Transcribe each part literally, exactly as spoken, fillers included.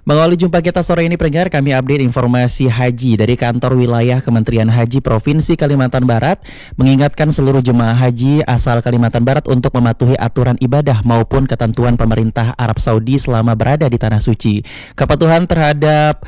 Mengawali jumpa kita sore ini pendengar, kami update informasi haji dari kantor wilayah Kementerian Haji Provinsi Kalimantan Barat mengingatkan seluruh jemaah haji asal Kalimantan Barat untuk mematuhi aturan ibadah maupun ketentuan pemerintah Arab Saudi selama berada di Tanah Suci. Kepatuhan terhadap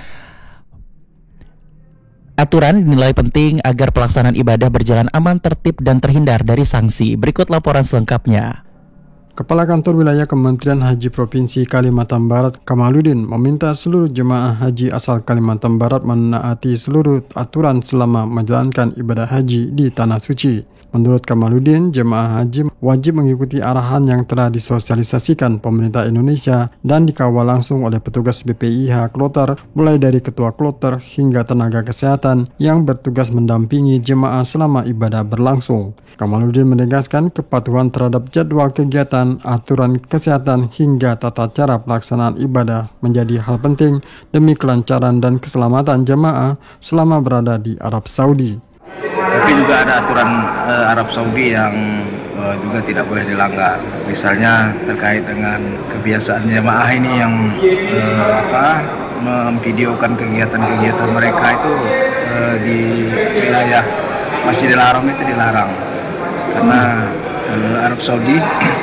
aturan dinilai penting agar pelaksanaan ibadah berjalan aman, tertib, dan terhindar dari sanksi. Berikut laporan selengkapnya. Kepala Kantor Wilayah Kementerian Haji Provinsi Kalimantan Barat, Kamaluddin, meminta seluruh jemaah haji asal Kalimantan Barat menaati seluruh aturan selama menjalankan ibadah haji di Tanah Suci. Menurut Kamaluddin, jemaah haji wajib mengikuti arahan yang telah disosialisasikan pemerintah Indonesia dan dikawal langsung oleh petugas B P I H Kloter, mulai dari ketua kloter hingga tenaga kesehatan yang bertugas mendampingi jemaah selama ibadah berlangsung. Kamaluddin menegaskan kepatuhan terhadap jadwal kegiatan, aturan kesehatan hingga tata cara pelaksanaan ibadah menjadi hal penting demi kelancaran dan keselamatan jemaah selama berada di Arab Saudi. Tapi juga ada aturan uh, Arab Saudi yang uh, juga tidak boleh dilanggar. Misalnya terkait dengan kebiasaan jemaah ini yang uh, apa memvideokan kegiatan-kegiatan mereka itu uh, di wilayah Masjidil Haram itu dilarang karena uh, Arab Saudi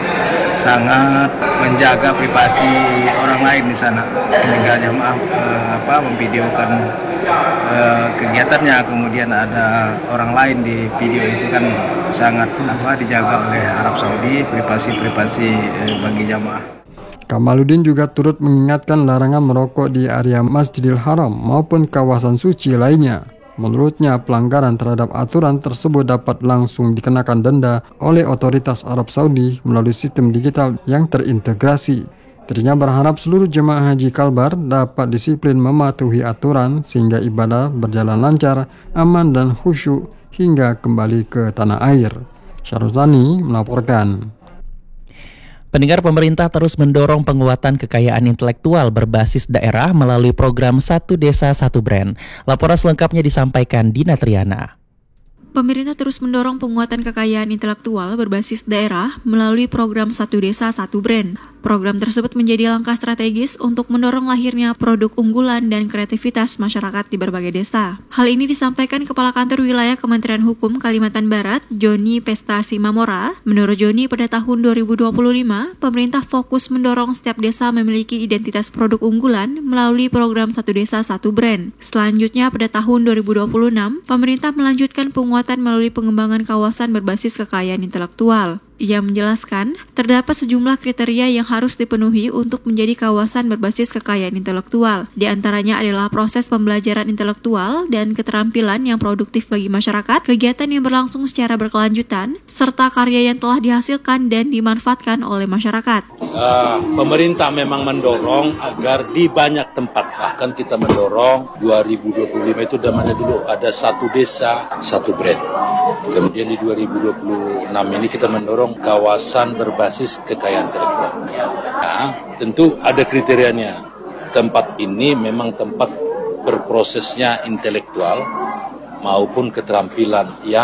sangat menjaga privasi orang lain di sana. Ketika jemaah uh, apa memvideokan Uh, kegiatannya, kemudian ada orang lain di video itu kan sangat apa dijaga oleh Arab Saudi privasi-privasi uh, bagi jamaah. Kamaluddin juga turut mengingatkan larangan merokok di area Masjidil Haram maupun kawasan suci lainnya. Menurutnya, pelanggaran terhadap aturan tersebut dapat langsung dikenakan denda oleh otoritas Arab Saudi melalui sistem digital yang terintegrasi. Dirinya berharap seluruh jemaah haji Kalbar dapat disiplin mematuhi aturan sehingga ibadah berjalan lancar, aman dan khusyuk hingga kembali ke tanah air. Syaruzani melaporkan. Pendengar, pemerintah terus mendorong penguatan kekayaan intelektual berbasis daerah melalui program Satu Desa Satu Brand. Laporan selengkapnya disampaikan Dina Triana. Pemerintah terus mendorong penguatan kekayaan intelektual berbasis daerah melalui program Satu Desa Satu Brand. Program tersebut menjadi langkah strategis untuk mendorong lahirnya produk unggulan dan kreativitas masyarakat di berbagai desa. Hal ini disampaikan Kepala Kantor Wilayah Kementerian Hukum Kalimantan Barat, Joni Pestasi Mamora. Menurut Joni, pada tahun dua ribu dua puluh lima, pemerintah fokus mendorong setiap desa memiliki identitas produk unggulan melalui program Satu Desa Satu Brand. Selanjutnya, pada tahun dua ribu dua puluh enam, pemerintah melanjutkan penguatan melalui pengembangan kawasan berbasis kekayaan intelektual. Ia menjelaskan, terdapat sejumlah kriteria yang harus dipenuhi untuk menjadi kawasan berbasis kekayaan intelektual. Di antaranya adalah proses pembelajaran intelektual dan keterampilan yang produktif bagi masyarakat, kegiatan yang berlangsung secara berkelanjutan, serta karya yang telah dihasilkan dan dimanfaatkan oleh masyarakat. Uh, pemerintah memang mendorong agar di banyak tempat, bahkan kita mendorong dua ribu dua puluh lima itu namanya dulu ada Satu Desa Satu Brand. Kemudian di dua ribu dua puluh enam ini kita mendorong kawasan berbasis kekayaan intelektual. Nah, tentu ada kriterianya. Tempat ini memang tempat berprosesnya intelektual maupun keterampilan yang